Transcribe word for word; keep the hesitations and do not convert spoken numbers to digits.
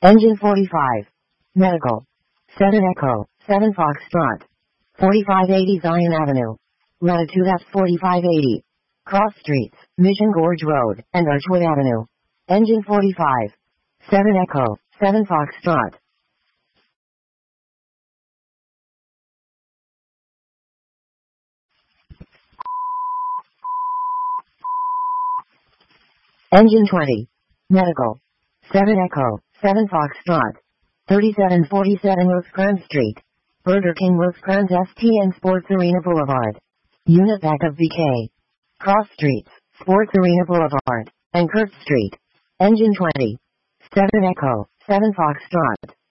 Engine forty-five. Medical. seven Echo, seven Foxtrot. forty-five eighty Zion Avenue. Latitude at forty-five eighty. Cross Streets, Mission Gorge Road, and Archway Avenue. Engine forty-five. seven Echo, seven Foxtrot. Engine twenty. Medical. seven Echo, seven Foxtrot. thirty-seven forty-seven Rosecrans Street. Burger King Rosecrans S T N Sports Arena Boulevard. Unit back of V K. Cross Streets, Sports Arena Boulevard, and Kirk Street. Engine twenty. seven Echo, seven Foxtrot.